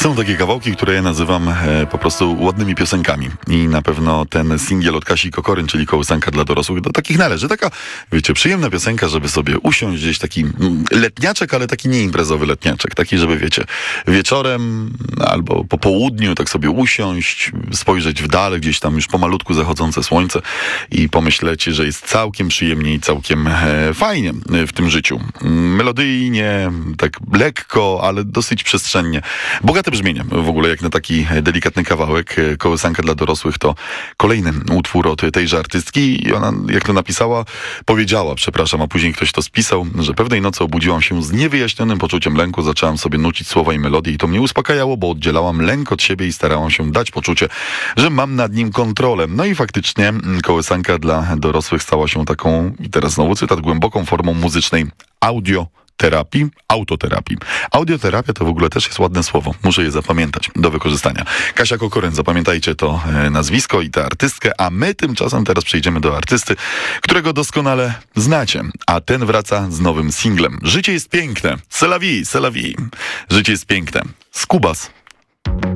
Są takie kawałki, które ja nazywam po prostu ładnymi piosenkami. I na pewno ten singiel od Kasi Kokoryn, czyli Kołysanka dla dorosłych, do takich należy. Taka, wiecie, przyjemna piosenka, żeby sobie usiąść gdzieś, taki letniaczek, ale taki nieimprezowy letniaczek. Taki, żeby, wiecie, wieczorem albo po południu tak sobie usiąść, spojrzeć w dal, gdzieś tam już pomalutku zachodzące słońce i pomyśleć, że jest całkiem przyjemnie i całkiem fajnie w tym życiu. Melodyjnie, tak lekko, ale dosyć przestrzennie. Bogate brzmienie w ogóle, jak na taki delikatny kawałek. Kołysanka dla dorosłych to kolejny utwór od tejże artystki i ona, jak to napisała, powiedziała, przepraszam, a później ktoś to spisał, że pewnej nocy obudziłam się z niewyjaśnionym poczuciem lęku, zaczęłam sobie nucić słowa i melodie i to mnie uspokajało, bo oddzielałam lęk od siebie i starałam się dać poczucie, że mam nad nim kontrolę. No i faktycznie kołysanka dla dorosłych stała się taką, i teraz znowu cytat, głęboką formą muzycznej autoterapii. Audioterapia to w ogóle też jest ładne słowo. Muszę je zapamiętać do wykorzystania. Kasia Kokoryn, zapamiętajcie to nazwisko i tę artystkę, a my tymczasem teraz przejdziemy do artysty, którego doskonale znacie, a ten wraca z nowym singlem. Życie jest piękne. C'est la vie, c'est la vie. Życie jest piękne. Skubas.